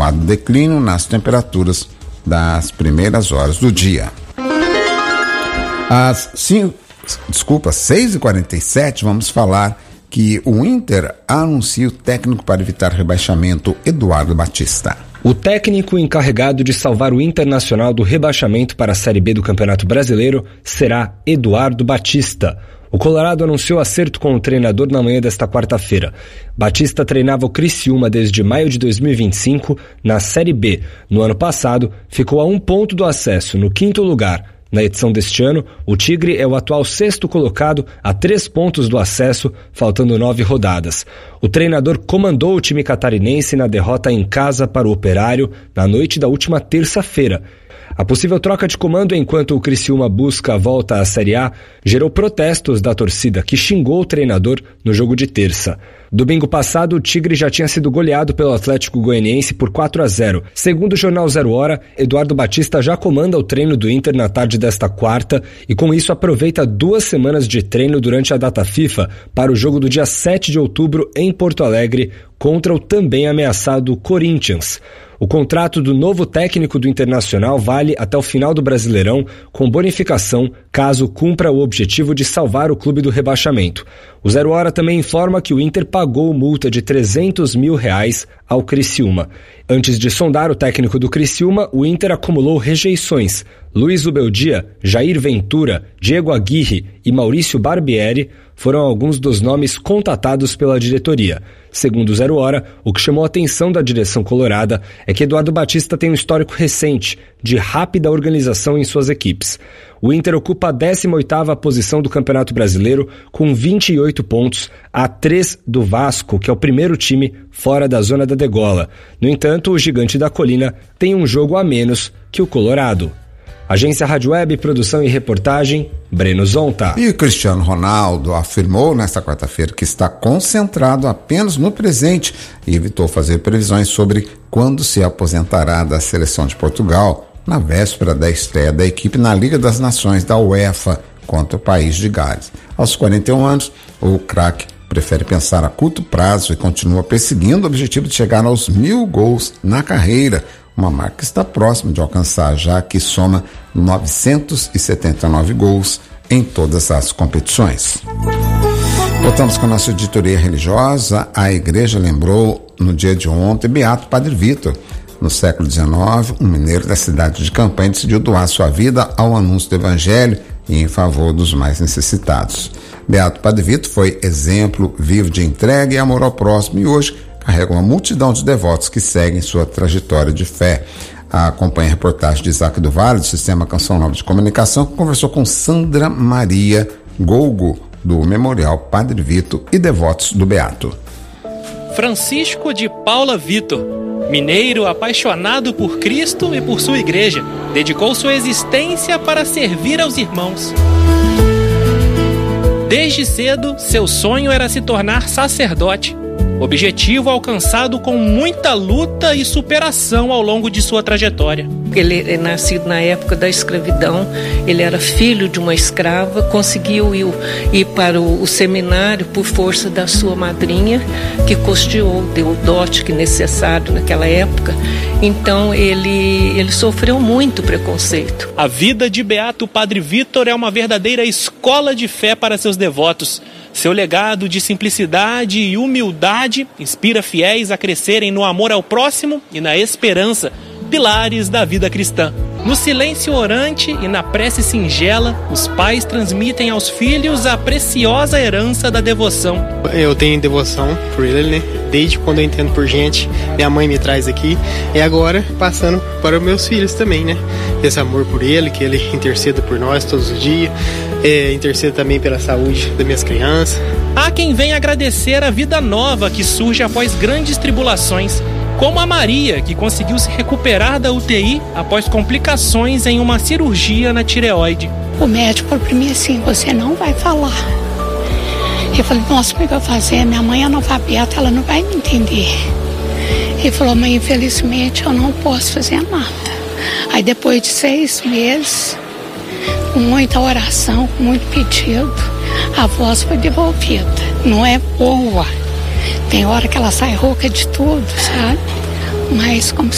acentuado declínio nas temperaturas das primeiras horas do dia. Às 6h47, vamos falar que o Inter anuncia o técnico para evitar rebaixamento, Eduardo Batista. O técnico encarregado de salvar o Internacional do rebaixamento para a Série B do Campeonato Brasileiro será Eduardo Batista. O Colorado anunciou acerto com o treinador na manhã desta quarta-feira. Batista treinava o Criciúma desde maio de 2025 na Série B. No ano passado, ficou a 1 ponto do acesso, no 5º lugar. Na edição deste ano, o Tigre é o atual 6º colocado a 3 pontos do acesso, faltando 9 rodadas. O treinador comandou o time catarinense na derrota em casa para o Operário na noite da última terça-feira. A possível troca de comando enquanto o Criciúma busca a volta à Série A gerou protestos da torcida, que xingou o treinador no jogo de terça. Domingo passado, o Tigre já tinha sido goleado pelo Atlético Goianiense por 4-0. Segundo o jornal Zero Hora, Eduardo Batista já comanda o treino do Inter na tarde desta quarta e com isso aproveita 2 semanas de treino durante a data FIFA para o jogo do dia 7 de outubro em Porto Alegre contra o também ameaçado Corinthians. O contrato do novo técnico do Internacional vale até o final do Brasileirão, com bonificação caso cumpra o objetivo de salvar o clube do rebaixamento. O Zero Hora também informa que o Inter pagou multa de R$300 mil ao Criciúma. Antes de sondar o técnico do Criciúma, o Inter acumulou rejeições. Luiz Ubeldia, Jair Ventura, Diego Aguirre e Maurício Barbieri foram alguns dos nomes contatados pela diretoria. Segundo o Zero Hora, o que chamou a atenção da direção colorada é que Eduardo Batista tem um histórico recente de rápida organização em suas equipes. O Inter ocupa a 18ª posição do Campeonato Brasileiro com 28 pontos, a 3 do Vasco, que é o primeiro time fora da zona da degola. No entanto, o Gigante da Colina tem um jogo a menos que o Colorado. Agência Rádio Web, produção e reportagem, Breno Zonta. E o Cristiano Ronaldo afirmou nesta quarta-feira que está concentrado apenas no presente e evitou fazer previsões sobre quando se aposentará da seleção de Portugal, na véspera da estreia da equipe na Liga das Nações da UEFA contra o país de Gales. Aos 41 anos, o craque prefere pensar a curto prazo e continua perseguindo o objetivo de chegar aos 1.000 gols na carreira, uma marca que está próxima de alcançar, já que soma 979 gols em todas as competições. Voltamos com a nossa editoria religiosa. A igreja lembrou no dia de ontem Beato Padre Vitor. No século XIX, um mineiro da cidade de Campanha decidiu doar sua vida ao anúncio do evangelho e em favor dos mais necessitados. Beato Padre Vitor foi exemplo vivo de entrega e amor ao próximo e hoje carrega uma multidão de devotos que seguem sua trajetória de fé. Acompanha a reportagem de Isaac do Vale, do Sistema Canção Nova de Comunicação, que conversou com Sandra Maria Golgo, do Memorial Padre Vitor e devotos do Beato. Francisco de Paula Vitor, mineiro apaixonado por Cristo e por sua igreja, dedicou sua existência para servir aos irmãos. Desde cedo, seu sonho era se tornar sacerdote. Objetivo alcançado com muita luta e superação ao longo de sua trajetória. Ele é nascido na época da escravidão, ele era filho de uma escrava, conseguiu ir para o seminário por força da sua madrinha, que custeou, deu o dote que necessário naquela época. Então ele sofreu muito preconceito. A vida de Beato Padre Vitor é uma verdadeira escola de fé para seus devotos. Seu legado de simplicidade e humildade inspira fiéis a crescerem no amor ao próximo e na esperança, pilares da vida cristã. No silêncio orante e na prece singela, os pais transmitem aos filhos a preciosa herança da devoção. Eu tenho devoção por ele, né? Desde quando eu entendo por gente, minha mãe me traz aqui, e agora passando para os meus filhos também, né? Esse amor por ele, que ele interceda por nós todos os dias, interceda também pela saúde das minhas crianças. Há quem venha agradecer a vida nova que surge após grandes tribulações, como a Maria, que conseguiu se recuperar da UTI após complicações em uma cirurgia na tireoide. O médico falou para mim assim, você não vai falar. Eu falei, nossa, o que eu vou fazer? Minha mãe é analfabeta, ela não vai me entender. Ele falou, mas infelizmente eu não posso fazer nada. Aí depois de 6 meses, com muita oração, com muito pedido, a voz foi devolvida. Não é boa. Tem hora que ela sai rouca de tudo, sabe? Mas como